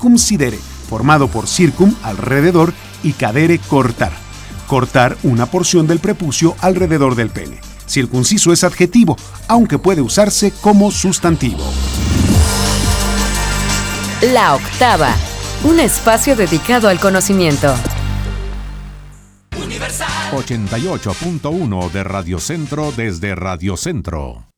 circumcidere, formado por circum, alrededor, y cadere, cortar. Cortar una porción del prepucio alrededor del pene. Circunciso es adjetivo, aunque puede usarse como sustantivo. La Octava, un espacio dedicado al conocimiento. 88.1 de Radio Centro desde Radio Centro.